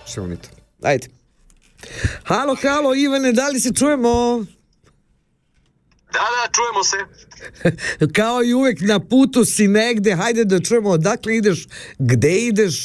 Čemo mi to. Ajde. Halo, Ivane, da li se čujemo? Da, čujemo se. Kao i uvek, na putu si negde, hajde da čujemo odakle ideš, gde ideš.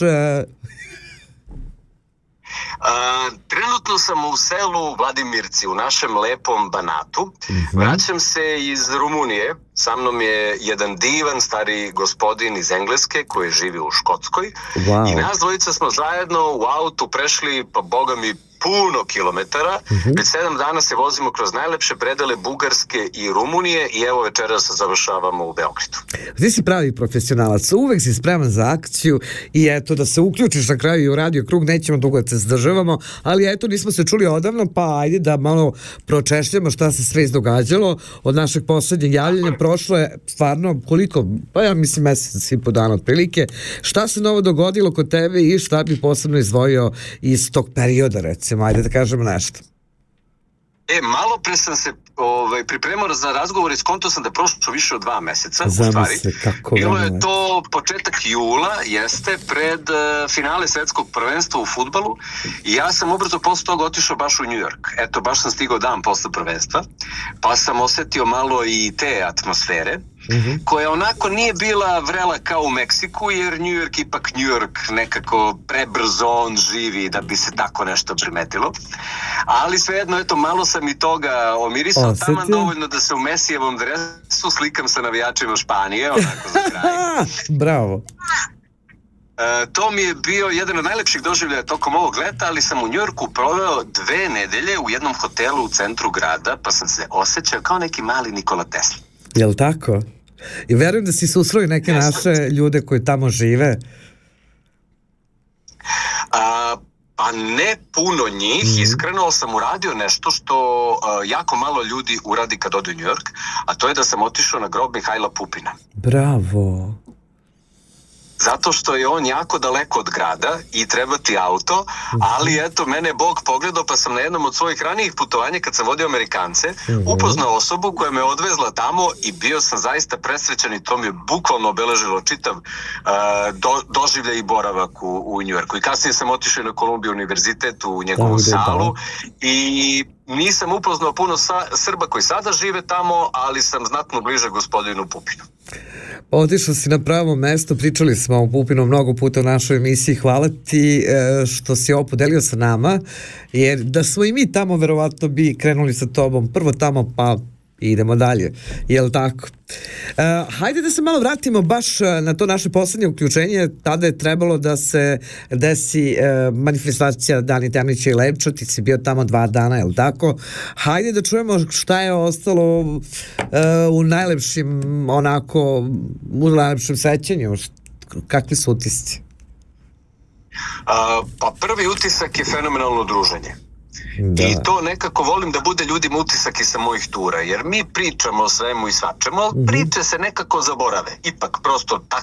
Trenutno sam u selu Vladimirci, u našem lepom Banatu. Vraćam se iz Rumunije. Sa mnom je jedan divan stari gospodin iz Engleske koji živi u Škotskoj. Wow. I nas dvojica smo zajedno u autu prešli, pa boga mi, puno kilometara. Već 7 dana se vozimo kroz najlepše predele Bugarske i Rumunije i evo večeras završavamo u Beogradu. Ti si pravi profesionalac, uvek si spreman za akciju i eto da se uključiš na kraju i u Radio Krug, nećemo dugo da se zdržavamo, ali eto nismo se čuli odavno, pa ajde da malo pročešljamo šta se sve izdogađalo od našeg poslednjeg javljanja. Prošlo je stvarno koliko, pa ja mislim mesec i po dana otprilike. Šta se novo dogodilo kod tebe i šta bi posebno izdvojio iz tog perioda, recimo, ajde da kažemo nešto. Malo pre sam se pripremao za razgovor i skonto sam da je prošlo više od 2 meseca. Zamisli, kako bilo je to početak jula, jeste, pred finale svetskog prvenstva u fudbalu i ja sam ubrzo posle toga otišao baš u New York. Eto, baš sam stigao dan posle prvenstva, pa sam osetio malo i te atmosfere, koja onako nije bila vrela kao u Meksiku, jer New York ipak New York nekako prebrzo on živi da bi se tako nešto primetilo. Ali svejedno, eto, malo sam i toga omirisao, taman dovoljno da se u Mesijevom dresu slikam sa navijačima Španije, onako za kraj. Bravo. To mi je bio jedan od najlepših doživljaja tokom ovog leta, ali sam u Njujorku proveo 2 nedelje u jednom hotelu u centru grada, pa sam se osjećao kao neki mali Nikola Tesla. Jel' tako? I verujem da si susreo neke naše ljude koji tamo žive. Pa ne puno njih, iskreno sam uradio nešto što jako malo ljudi uradi kad ode u New York, a to je da sam otišao na grob Mihajla Pupina. Bravo! Zato što je on jako daleko od grada i treba ti auto, ali eto, mene je Bog pogledao pa sam na jednom od svojih ranijih putovanja kad sam vodio Amerikance upoznao osobu koja me odvezla tamo i bio sam zaista presrećan i to mi je bukvalno obeležilo čitav doživljaj i boravak u Njujorku. I kasnije sam otišao na Columbia univerzitet u njegovu salu i nisam upoznao puno Srba koji sada žive tamo, ali sam znatno bliže gospodinu Pupinu. Otišao si na pravo mesto, pričali smo o Pupinu mnogo puta u našoj emisiji, hvala ti što si ovo podelio sa nama, jer da smo i mi tamo verovatno bi krenuli sa tobom, prvo tamo pa idemo dalje, jel tako? Hajde da se malo vratimo baš na to naše poslednje uključenje. Tada je trebalo da se desi manifestacija Dani Ternića i Lepča, ti si bio tamo 2 dana, jel tako? Hajde da čujemo šta je ostalo u najlepšim, onako, u najlepšem sećanju. Kakvi su utisci? Pa prvi utisak je fenomenalno druženje. Da. I to nekako volim da bude ljudima utisak i sa mojih tura, jer mi pričamo o svemu i svačemu, ali priče se nekako zaborave. Ipak prosto